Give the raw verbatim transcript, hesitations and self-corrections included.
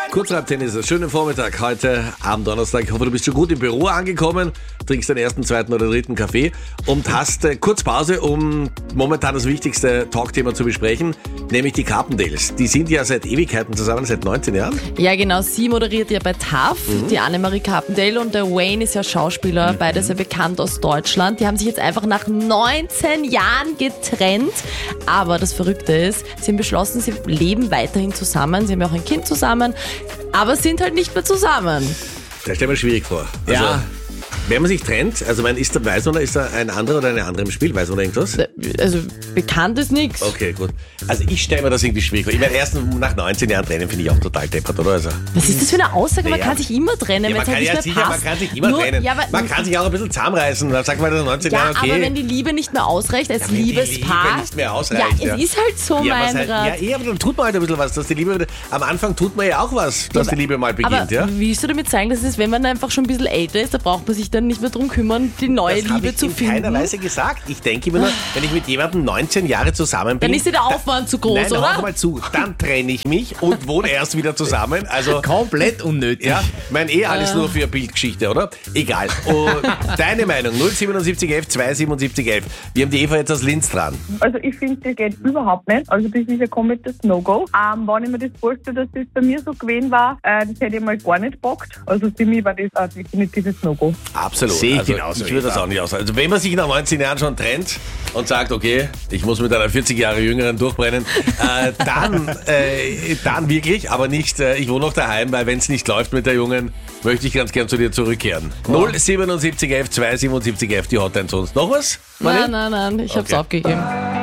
Kurzreibtennis, schönen Vormittag heute am Donnerstag. Ich hoffe, du bist schon gut im Büro angekommen, trinkst den ersten, zweiten oder dritten Kaffee und hast äh, kurz Pause, um momentan das wichtigste Talkthema zu besprechen, nämlich die Carpendales. Die sind ja seit Ewigkeiten zusammen, seit neunzehn Jahren. Ja genau, sie moderiert ja bei T A F, mhm. die Annemarie Carpendale, und der Wayne ist ja Schauspieler, mhm. beide sehr bekannt aus Deutschland. Die haben sich jetzt einfach nach neunzehn Jahren getrennt, aber das Verrückte ist, sie haben beschlossen, sie leben weiterhin zusammen, sie haben ja auch ein Kind zusammen, aber sind halt nicht mehr zusammen. Das stelle ich mir schwierig vor. Also, ja. Wenn man sich trennt, also mein, ist da weiß oder ist da ein anderer oder eine andere im Spiel? Weiß oder irgendwas? Also bekannt ist nichts. Okay, gut. Also ich stelle mir das irgendwie schwierig vor. Ich meine, erst nach neunzehn Jahren trennen finde ich auch total deppert, oder? Also, was ist das für eine Aussage? Man ja. kann sich immer trennen, ja, wenn es halt nicht ja, mehr sicher, passt. Man kann sich immer Nur, trennen. Ja, man kann sich auch ein bisschen zusammenreißen. Dann sagt man nach neunzehn ja, Jahren, okay. aber wenn die Liebe nicht mehr ausreicht als ja, Liebespaar. Die Liebe nicht mehr ausreicht. Ja, ja. es ist halt so, ja, mein halt, Rat. Ja, eh, aber dann tut man halt ein bisschen was. Dass die Liebe, am Anfang tut man ja auch was, dass ja, die Liebe mal beginnt. Aber ja? willst du damit sagen, dass es, wenn man einfach schon ein bisschen älter ist, da braucht man sich dann nicht mehr drum kümmern, die neue das Liebe zu in finden? keiner Weise gesagt. Ich denke immer nur, wenn ich mit jemandem neunzehn Jahre zusammen bin... Dann ist dir der Aufwand da, zu groß, nein, oder? Nein, mal zu. Dann trenne ich mich und wohne erst wieder zusammen. Also komplett unnötig. Ja, mein eh alles äh. nur für eine Bildgeschichte, oder? Egal. Und deine Meinung, null siebenundsiebzig elf zweihundertsiebenundsiebzig elf. Wir haben die Eva jetzt aus Linz dran. Also ich finde, das geht überhaupt nicht. Also das ist ein komplettes No-Go. Ähm, wenn ich mir das vorstelle, dass das bei mir so gewesen war, äh, das hätte ich mal gar nicht gepackt. Also für mich war das ein definitives No-Go. Absolut. Sehe ich also, genauso. Ich würde das auch nicht aushalten. Also wenn man sich nach neunzehn Jahren schon trennt und sagt, okay, ich muss mit einer vierzig Jahre Jüngeren durchbrennen, äh, dann, äh, dann wirklich, aber nicht, äh, ich wohne noch daheim, weil wenn es nicht läuft mit der Jungen, möchte ich ganz gern zu dir zurückkehren. Oh. null siebenundsiebzig elf zweihundertsiebenundsiebzig elf, die Hotline sonst. Noch was? Nein, nein, nein, ich hab's okay. abgegeben.